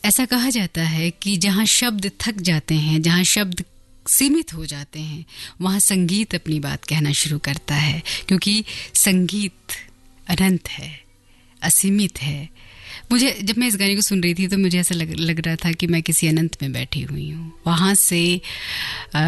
ऐसा कहा जाता है कि जहाँ शब्द थक जाते हैं, जहाँ शब्द सीमित हो जाते हैं, वहाँ संगीत अपनी बात कहना शुरू करता है, क्योंकि संगीत अनंत है, असीमित है। मुझे जब मैं इस गाने को सुन रही थी तो मुझे ऐसा लग रहा था कि मैं किसी अनंत में बैठी हुई हूँ। वहाँ से